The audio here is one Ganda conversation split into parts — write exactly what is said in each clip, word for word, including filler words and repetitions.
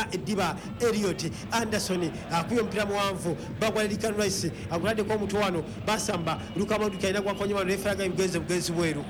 eddiba Elliot Anderson akuyo mpira muwanvu bagwa Declan Rice agulade kwa mtu wano basamba Luka Modric aina kwa konyuma refa ga mgenze mgenzi bweru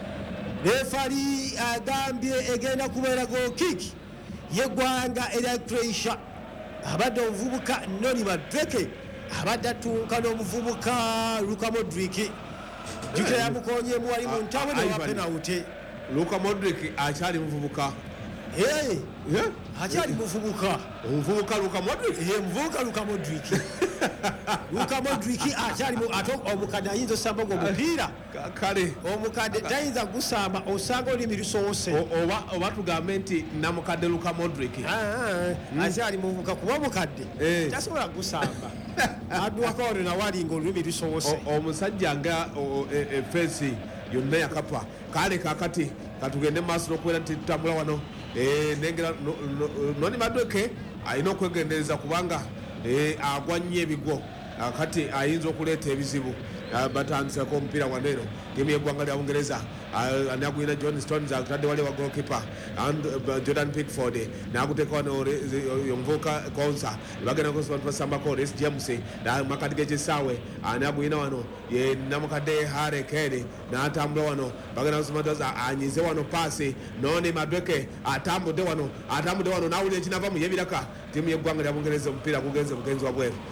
refari agambye egenda kubera go kick yegwanga era Croatia abadde omuvubuka Noni Madueke abadde atunka n'omuvubuka Luka Modric jukira yamukonye mu wali mu ntawe ne penalty Luka Modric akyali muvubuka eh yeah akyali muvubuka omuvubuka Luka Modric ye muvubuka Luka Modric Luka Modric akyali mu ato omukadde ayinza osamba go mupiira kale omukadde tayinza gusamba osanga oli mirusoose oba oba tugambe nti namukadde Luka Modric akyali muvubuka kuba omukadde tasobola gusamba aduwako wano nawalinga olulimi lusoose omusajja nga efeesi yonna yakapa kale kakati katugende maaso n'okubeera nti tutambula wano nengera Noni Madueke alina okwegendereza kubanga agwa nnyo ebigo kati ayinza okuleeta ebizibu batandisako omupiira waneero tiimu y'eggwanga lya Bungereza anagwina John Stones agutadde wali wa goalkeeper Jordan Pickford naguteeka wano omuvubuka Konsa bagenda basambako Reece James namakati g'ekisaawe anagwina wano ye namukadde Harry Kane n'atambula wano bagenda basambatoza anyize wano paasi Noni Madueke atambudde wano atambudde wano n'awulira ekinava mu yebiraka tiimu y'eggwanga lya Bungereza omupiira gugenze bugenzi wa bweru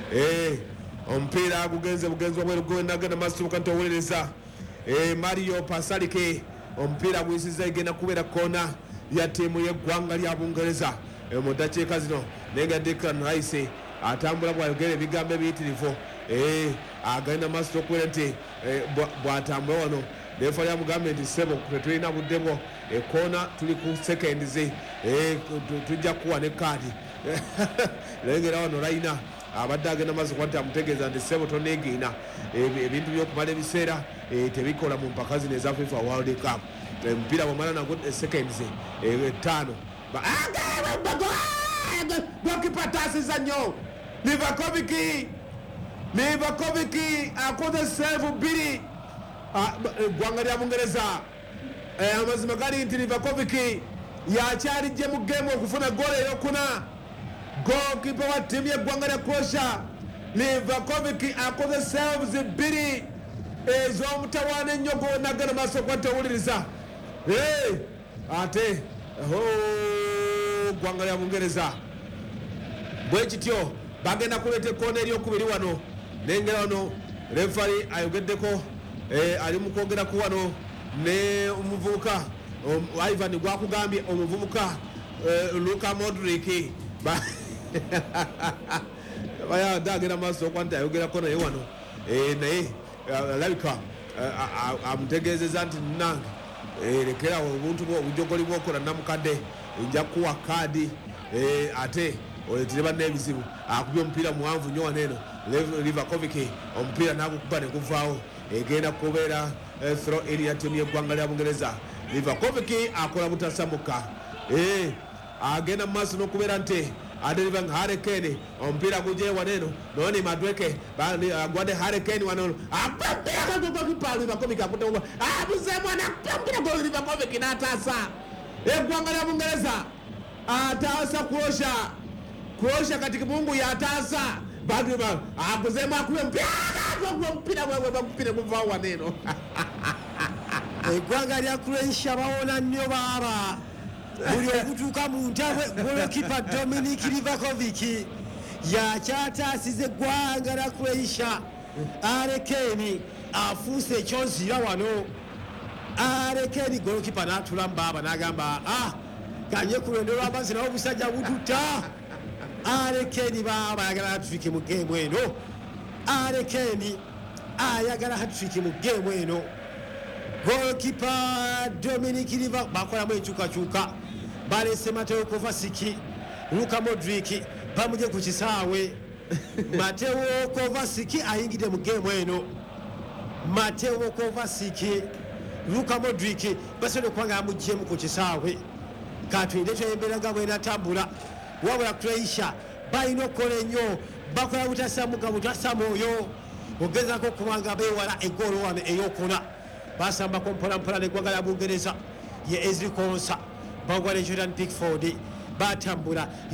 omupiira gugenze bugenzi wa bweru gwendagenda masitubuka nti owuliriza Mario Pasalic omupiira guyisiza egenda kubeera kona ya tiimu y'eggwanga lya Bungereza mu ddakiika zino nenga Declan Rice atambula bwayogera ebigambo ebiyitirivu agenda maaso okubeera nti bw'atambula wano lefa yamugambe nti sebo tetulina budde bwo ekona tuli ku seconds tujja kuwa ne kaadi lengera wano layina abadde agenda maaso kuba nti amutegeeza nti sebo toneegina ebintu byokumala ebiseera tebikola mu mpaka zino eza FIFA World Cup omupiira bwomala nago seconds etaano gokipa taasiza nnyo Livakovic Livakovic akoze seevu bbiri eggwanga lya Bungereza amazima gali nti Livakovic yakyalijje mu geemu okufuna goolo eyokuna gokipa wa ttiimu y'eggwanga lya Croatia Livakovic akoze seevuzi bbiri ez'omutawaana ennyo gonagana maaso kuba tewuliriza ate ggwanga lya Bungereza bwe kityo bagenda kuleeta ekkoona eryokubiri wano nengera wano refari ayogeddeko ali mu kwogeraku wano ne omuvubuka Ivan gwakugambye omuvubuka Luka Modric bayadde agenda maaso okuba nti ayogerako naye wano naye alabika amutegeezeza nti nange lekerawo obuntu obujogoli bwokola namukadde nja kuwa kaadi ate oletire banne ebizibu akubye omupiira muwanvu nnyo waneeno Livakovic omupiira nagukuba ne guvaawo egenda kubeera throw eri ya ttiimu y'eggwanga lya Bungereza Livakovic akola butasamuka agenda mu maaso n'okubeera nti adelivang Harry Kane omupiira gujje waneeno Noni Madueke agwadde Harry Kane wano Livakovic akutewa abuzeemu anakumpira gol Livakovic n'ataasa eggwanga lya Bungereza ataasa Croatia Croatia kati Mungu yataasa badu ba abuzeemu akuwe mpira mpira guvaawo waneeno eggwanga lya Croatia bawona nnyo baaba buli okutuuka mu ntawe golokipa Dominic Livakovic yakyataasiza eggwanga lya Croatia Harry Kane afuuse ekyonzira wano Harry Kane golokipa n'atulamu baaba n'agamba ah kanye ku lwendo lw'amazzi nawo obusajja budutta Harry Kane baaba ayagala hat-trick mu geemu eno Harry Kane ayagala hat-trick mu geemu eno golokipa Dominic Livakovic bakolamu enkyukakyuka balese Mateo Kovacic Luka Modric bamuje ku kisaawe Mateo Kovacic ayingidde mu geemu eno Mateo Kovacic Luka Modric basobola okubanga amugyemu ku kisaawe katulinde twembeera nga bwenatambula wabula Croatia balina okukola ennyo bakola butasamuka butasamwoyo ogezako okubanga beewala eggoolo wano eyokuna basambako mpolampola neggwanga lya Bungereza ye Ezri Konsa bagwa ne Jordan Pickford batambula